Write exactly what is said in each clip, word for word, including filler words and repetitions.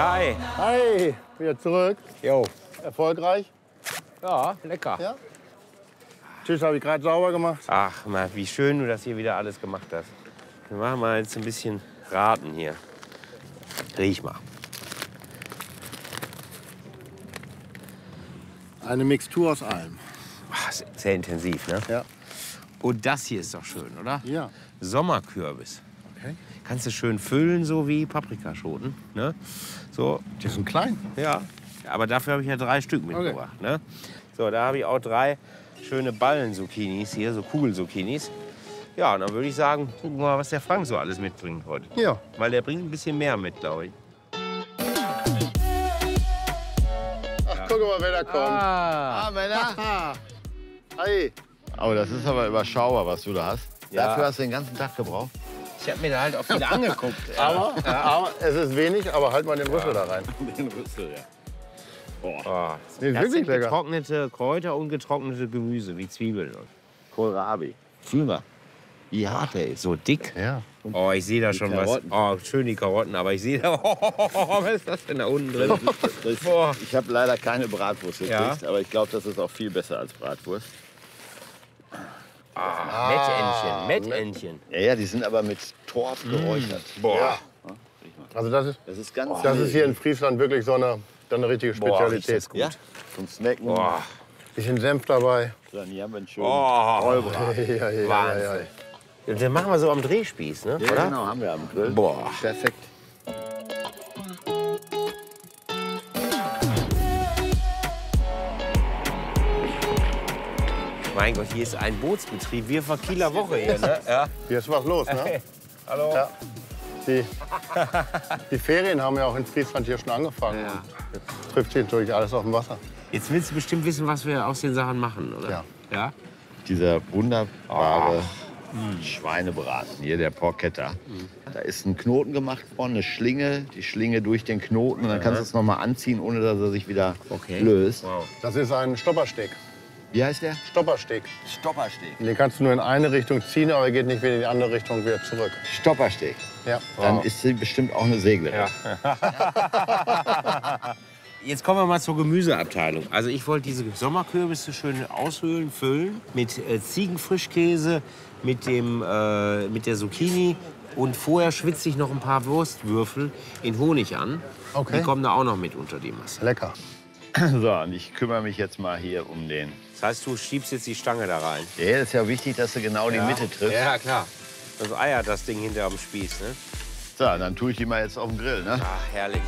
Hi. Hi, wieder zurück. Jo. Erfolgreich? Ja, lecker. Ja. Tisch habe ich gerade sauber gemacht. Ach, mal, wie schön du das hier wieder alles gemacht hast. Wir machen mal jetzt ein bisschen Raten hier. Riech mal. Eine Mixtur aus allem. Ach, sehr intensiv, ne? Ja. Und das hier ist doch schön, oder? Ja. Sommerkürbis. Okay. Kannst du schön füllen, so wie Paprikaschoten. Ne? So. Die sind klein. Ja. Aber dafür habe ich ja drei Stück mitgebracht. Okay. Ne? So, da habe ich auch drei schöne Ballen-Zucchinis hier, so Kugelzucchinis. Ja, und dann würde ich sagen, gucken wir mal, was der Frank so alles mitbringt heute. Ja. Weil der bringt ein bisschen mehr mit, glaube ich. Ach, ja. Guck mal, wer da kommt. Ah, Ah, Männer. Hi. Aber das ist aber überschaubar, was du da hast. Ja. Dafür hast du den ganzen Tag gebraucht. ich habe mir da halt auch viel angeguckt. Aber, aber es ist wenig, aber halt mal den Rüssel da rein. Den Rüssel, ja. Oh, Nee, das wirklich sind lecker. getrocknete Kräuter und getrocknete Gemüse, wie Zwiebeln. Kohlrabi. Fühl mal. Wie hart der ist, so dick. Ja. Oh, ich sehe da schon Karotten. was. Oh, schön die Karotten, aber ich sehe da. Oh, was ist das denn da unten drin? Das, Boah. ich habe leider keine Bratwurst gekriegt, Ja. aber ich glaube, das ist auch viel besser als Bratwurst. Ah, Mettentchen, Mettentchen. Ja, ja, die sind aber mit Torf geräuchert. Boah. Ja. Also das ist, Das ist ganz das mild. ist hier in Friesland wirklich so eine, so eine richtige Boah, riecht Spezialität. das gut. Ja, zum Snacken. Boah. Bisschen Senf dabei. Dann hier haben wir einen schönen Oh. Rollbraten. Ja, ja, ja, ja, Wahnsinn. Ja, den machen wir so am Drehspieß, ne? Ja, Oder? genau, haben wir am Grill. Boah. Perfekt. Mein Gott, hier ist ein Bootsbetrieb. Wir vor Kieler Woche hier, ne? Ja. Hier ist was los, ne? Hallo. Ja. Die, die Ferien haben ja auch in Friesland hier schon angefangen. Ja. Und jetzt trifft sich natürlich alles auf dem Wasser. Jetzt willst du bestimmt wissen, was wir aus den Sachen machen, oder? Ja. Ja? Dieser wunderbare Schweinebraten, hier der Porchetta. Da ist ein Knoten gemacht worden, eine Schlinge, die Schlinge durch den Knoten und dann kannst du es noch mal anziehen, ohne dass er sich wieder Okay. löst. Wow. Das ist ein Stoppersteg. Wie heißt der? Stoppersteg. Stoppersteg. Den kannst du nur in eine Richtung ziehen, aber er geht nicht wieder in die andere Richtung wieder zurück. Stoppersteg. Ja. Dann ist sie bestimmt auch eine Seglerin. Jetzt kommen wir mal zur Gemüseabteilung. Also ich wollte diese Sommerkürbisse schön aushöhlen, füllen mit äh, Ziegenfrischkäse, mit, dem, äh, mit der Zucchini und vorher schwitze ich noch ein paar Wurstwürfel in Honig an. Okay. Die kommen da auch noch mit unter die Masse. Lecker. So, und ich kümmere mich jetzt mal hier um den. Das heißt, du schiebst jetzt die Stange da rein. Ja, das ist ja wichtig, dass du genau die Mitte triffst. Ja, klar. Das eiert das Ding hinter am Spieß, ne? So, dann tue ich die mal jetzt auf den Grill, ne? Ach, herrlich.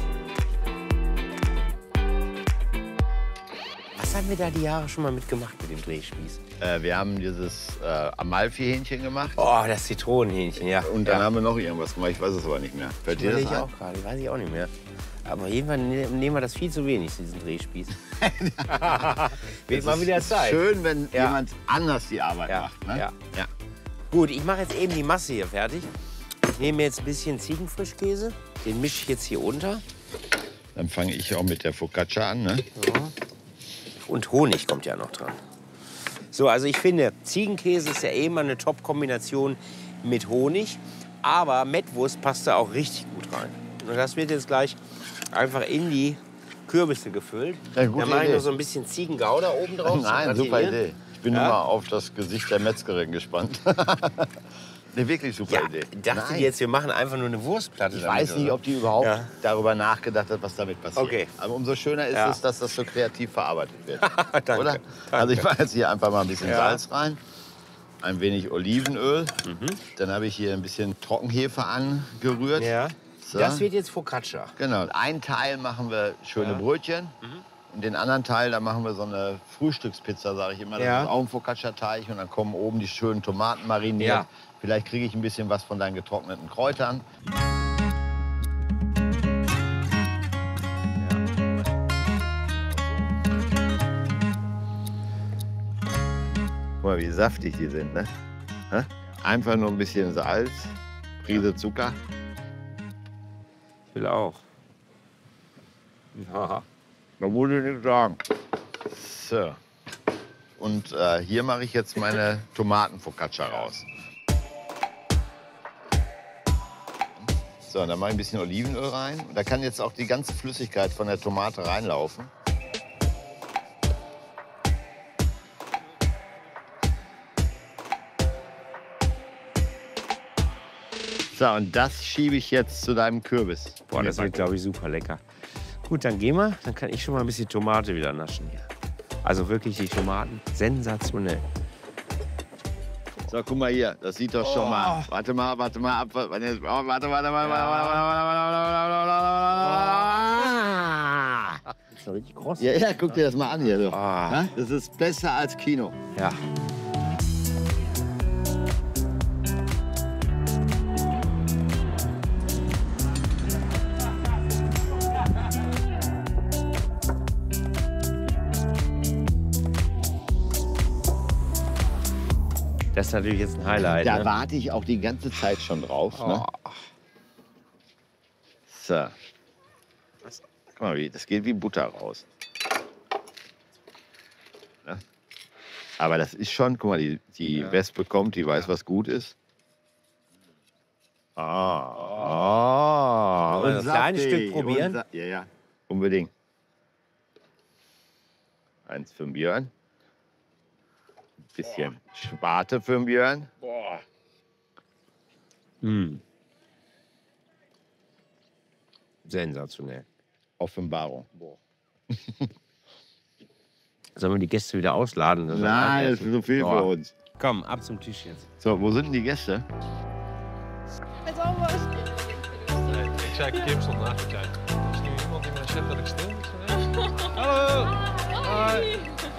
Was haben wir da die Jahre schon mal mitgemacht mit dem Drehspieß? Äh, wir haben dieses äh, Amalfi-Hähnchen gemacht. Oh, das Zitronenhähnchen, ja. Und dann ja. haben wir noch irgendwas gemacht, ich weiß es aber nicht mehr. Fällt dir das Überleg ich ein? auch gerade, weiß ich auch nicht mehr. Aber jedenfalls ne- nehmen wir das viel zu wenig, diesen Drehspieß. Wird mal wieder Zeit. Schön, wenn Ja. jemand anders die Arbeit Ja, macht. Ne? ja. Ja. Gut, ich mache jetzt eben die Masse hier fertig. Ich nehme jetzt ein bisschen Ziegenfrischkäse. Den mische ich jetzt hier unter. Dann fange ich auch mit der Focaccia an. Ne? Und Honig kommt ja noch dran. So, also ich finde, Ziegenkäse ist ja eh immer eine Top-Kombination mit Honig. Aber Mettwurst passt da auch richtig gut rein. Und das wird jetzt gleich einfach in die Kürbisse gefüllt. Ja, gute Dann mache ich Idee. noch so ein bisschen Ziegengouda oben drauf. Nein, zum super Gratinieren. Idee. Ich bin Ja? nur mal auf das Gesicht der Metzgerin gespannt. Ne, wirklich super Ja, Idee. ich dachte Nein. jetzt, wir machen einfach nur eine Wurstplatte. Ich damit, weiß nicht, oder? ob die überhaupt Ja. darüber nachgedacht hat, was damit passiert. Okay. Aber umso schöner ist Ja. es, dass das so kreativ verarbeitet wird. Danke, Oder? Also ich mache jetzt hier einfach mal ein bisschen Ja. Salz rein, ein wenig Olivenöl. Mhm. Dann habe ich hier ein bisschen Trockenhefe angerührt. Ja. So. Das wird jetzt Focaccia. Genau. Ein Teil machen wir schöne Ja. Mhm. Brötchen. Und den anderen Teil, da machen wir so eine Frühstückspizza, sage ich immer. Das Ja. ist auch ein Focaccia-Teig. Und dann kommen oben die schönen Tomaten mariniert. Ja. Vielleicht kriege ich ein bisschen was von deinen getrockneten Kräutern. Guck mal, wie saftig die sind, ne? Hä? Einfach nur ein bisschen Salz, Prise Zucker. Ich will auch. Ja. Da muss ich nichts sagen. So. Und äh, hier mache ich jetzt meine Tomatenfocaccia raus. So, dann mache ich ein bisschen Olivenöl rein. Und da kann jetzt auch die ganze Flüssigkeit von der Tomate reinlaufen. So, und das schiebe ich jetzt zu deinem Kürbis. Boah, das wird, glaube ich, super lecker. Gut, dann gehen wir. Dann kann ich schon mal ein bisschen Tomate wieder naschen hier. Also wirklich die Tomaten, sensationell. So, guck mal hier, das sieht doch schon mal. Warte mal, warte mal ab. Warte, warte, warte, warte, warte, warte, warte. Das ist doch richtig groß. Ja, ja, guck dir das mal an hier. So. Ah. Das ist besser als Kino. Ja. Das ist natürlich jetzt ein Highlight. Da Ne? warte ich auch die ganze Zeit schon drauf. Oh. Ne? So. Guck mal, wie, das geht wie Butter raus. Ne? Aber das ist schon, guck mal, die, die ja. Wespe kommt, die weiß, was gut ist. Ah. Oh. Und ein kleines Stück probieren? Und, ja, ja, unbedingt. Eins für den Björn. Bisschen Sparte für den Björn. Boah. Mm. Sensationell. Offenbarung. Boah. Sollen wir die Gäste wieder ausladen? Das Nein, das ist so viel Boah. für uns. Komm, ab zum Tisch jetzt. So, wo sind denn die Gäste? Met almost. Nee, ik zei Kim stond naast me kijken. Er is nu iemand die mij zegt dat ik stil moet zijn. Hallo! Hoi!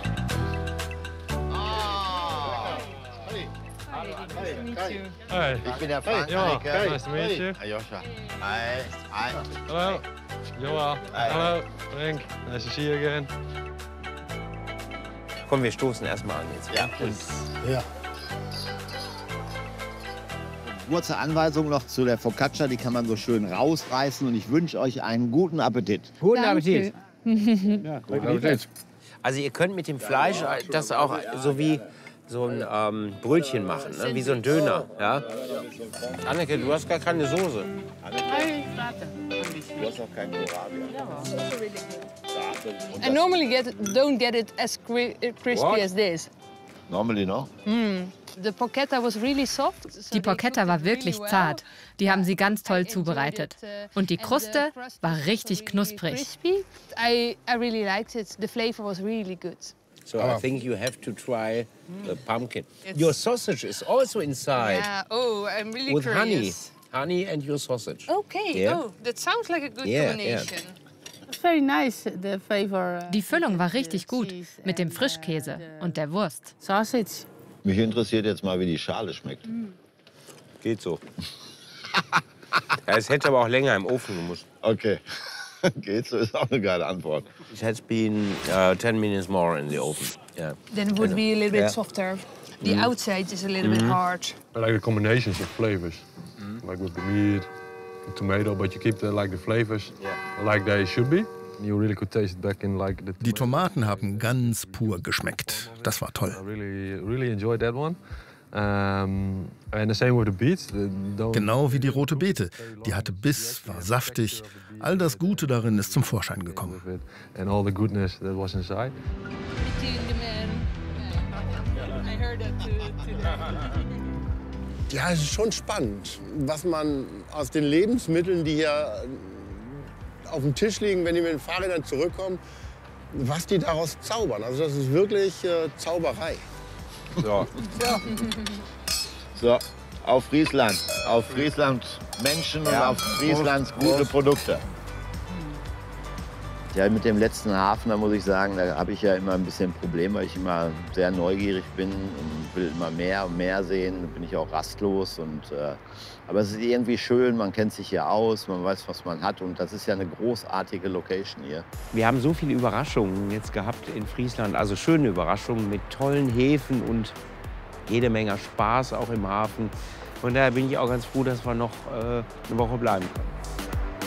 Hey. Ich bin der Frank. Ja, Hey. nice to meet you. Ayosha. Hi. Hi. Hallo. Joa. Hallo. Frank. Nice to see you again. Komm, wir stoßen erstmal an jetzt. Ja. Und Ja. Kurze Anweisung noch zu der Focaccia, die kann man so schön rausreißen und ich wünsche euch einen guten Appetit. guten Appetit. Ja, guten Appetit. Also ihr könnt mit dem Fleisch das auch so wie so ein ähm, Brötchen machen, ne? Wie so ein Döner. Ja? Anneke, du hast gar keine Soße. Du hast auch keinen Kohlrabi. I normally get don't get it as cri crispy What? as this. Normally no? The porchetta was really soft. so Die they Porchetta cooked war it wirklich really zart. well. Die haben sie ganz I toll enjoyed zubereitet. it, uh, Und die and the Kruste crust war was richtig really knusprig. crispy. I I really liked it. The flavor was really good. So I think you have to try the pumpkin. Your sausage is also inside Yeah. Oh, I'm really with honey. curious. Honey and your sausage. Okay. Yeah. Oh, that sounds like a good Yeah, combination. It's very nice, the flavor. uh, Die Füllung war richtig the gut cheese mit dem and, uh, Frischkäse the und der Wurst. Sausage. Mich interessiert jetzt mal, wie die Schale schmeckt. Geht so. Ja, es hätte aber auch länger im Ofen gemusst. Okay. Geht so, ist auch eine geile Antwort. It has been uh, ten minutes more in the oven. Yeah. Then it would be a little bit Yeah. softer. The outside is a little bit hard. I like the combinations of flavors. Like with the meat, the tomato, but you keep the, like the flavors like they should be. You really could taste it back in like the Die Tomaten haben ganz pur geschmeckt. Das war I toll. really, really enjoyed that one. Um, and the same with the beets. They don't- Genau wie die rote Beete. Die hatte Biss, war saftig. All das Gute darin ist zum Vorschein gekommen. with it, and all the goodness that was inside. I heard that too. Ja, es ist schon spannend, was man aus den Lebensmitteln, die hier auf dem Tisch liegen, wenn die mit den Fahrrädern zurückkommen, was die daraus zaubern. Also das ist wirklich äh, Zauberei. So. So, auf Friesland. Auf Friesland Menschen und auf Frieslands gute Produkte. Ja, mit dem letzten Hafen, da muss ich sagen, da habe ich ja immer ein bisschen ein Problem, weil ich immer sehr neugierig bin und will immer mehr und mehr sehen. Da bin ich auch rastlos. Und, äh, aber es ist irgendwie schön, man kennt sich hier aus, man weiß, was man hat. Und das ist ja eine großartige Location hier. Wir haben so viele Überraschungen jetzt gehabt in Friesland. Also schöne Überraschungen mit tollen Häfen und jede Menge Spaß auch im Hafen. Von daher bin ich auch ganz froh, dass wir noch äh, eine Woche bleiben können.